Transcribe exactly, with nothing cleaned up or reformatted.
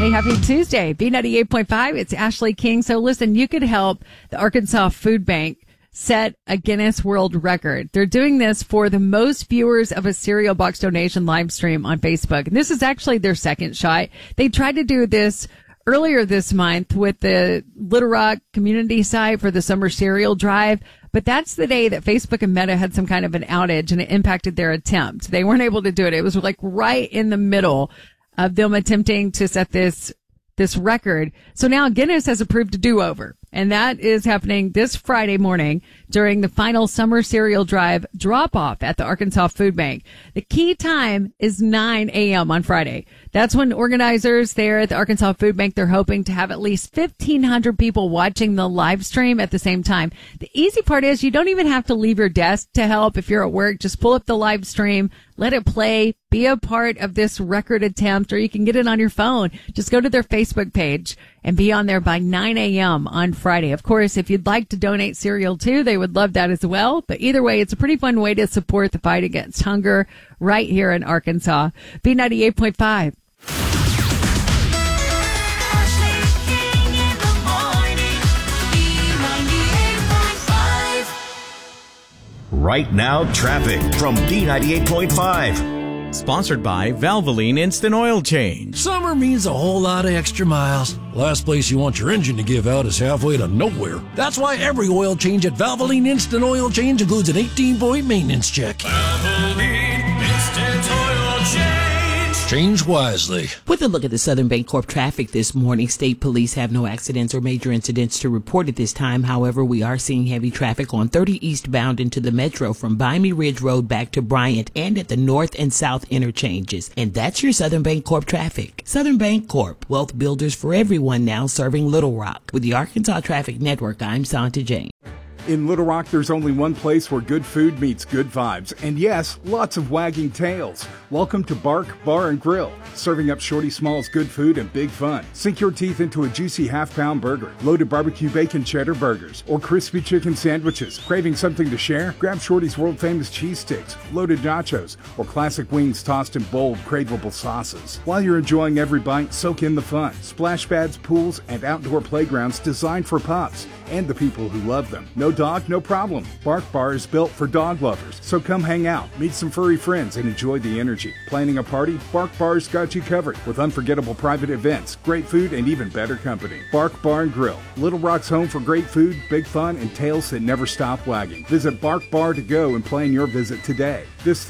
Hey, happy Tuesday. B ninety-eight point five. It's Ashley King. So listen, you could help the Arkansas Food Bank set a Guinness World Record. They're doing this for the most viewers of a cereal box donation live stream on Facebook. And this is actually their second shot. They tried to do this earlier this month with the Little Rock community site for the summer cereal drive. But that's the day that Facebook and Meta had some kind of an outage and it impacted their attempt. They weren't able to do it. It was like right in the middle of them attempting to set this this record. So now Guinness has approved a do-over, and that is happening this Friday morning during the final summer cereal drive drop-off at the Arkansas Food Bank. The key time is nine a.m. on Friday. That's when organizers there at the Arkansas Food Bank, they're hoping to have at least fifteen hundred people watching the live stream at the same time. The easy part is you don't even have to leave your desk to help. If you're at work, just pull up the live stream, let it play, be a part of this record attempt, or you can get it on your phone. Just go to their Facebook page and be on there by nine a.m. on Friday. Of course, if you'd like to donate cereal too, they would love that as well. But either way, it's a pretty fun way to support the fight against hunger right here in Arkansas. B ninety-eight point five. Right now, traffic from B ninety-eight point five. Sponsored by Valvoline Instant Oil Change. Summer means a whole lot of extra miles. Last place you want your engine to give out is halfway to nowhere. That's why every oil change at Valvoline Instant Oil Change includes an eighteen-point maintenance check. Valvoline Instant Oil Change. Change wisely. With a look at the Southern Bancorp traffic this morning, state police have no accidents or major incidents to report at this time. However, we are seeing heavy traffic on thirty eastbound into the metro from Bymee Ridge Road back to Bryant and at the north and south interchanges. And that's your Southern Bancorp traffic. Southern Bancorp, wealth builders for everyone, now serving Little Rock. With the Arkansas Traffic Network, I'm Santa Jane. In Little Rock, there's only one place where good food meets good vibes. And yes, lots of wagging tails. Welcome to Bark Bar and Grill, serving up Shorty Small's good food and big fun. Sink your teeth into a juicy half-pound burger, loaded barbecue bacon cheddar burgers, or crispy chicken sandwiches. Craving something to share? Grab Shorty's world-famous cheese sticks, loaded nachos, or classic wings tossed in bold, craveable sauces. While you're enjoying every bite, soak in the fun. Splash pads, pools, and outdoor playgrounds designed for pups and the people who love them. No dog, no problem. Bark Bar is built for dog lovers, so come hang out, meet some furry friends, and enjoy the energy. Planning a party? Bark Bar's got you covered with unforgettable private events, great food, and even better company. Bark Bar and Grill, Little Rock's home for great food, big fun, and tails that never stop wagging. Visit Bark Bar to go and plan your visit today. This